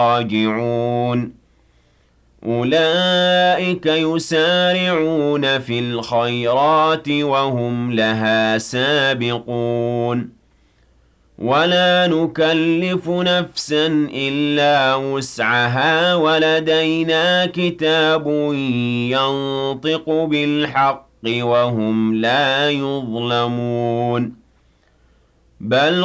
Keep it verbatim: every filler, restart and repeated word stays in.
راجعون أولئك يسارعون في الخيرات وهم لها سابقون ولا نكلف نفسا إلا وسعها ولدينا كتاب ينطق بالحق وهم لا يظلمون بل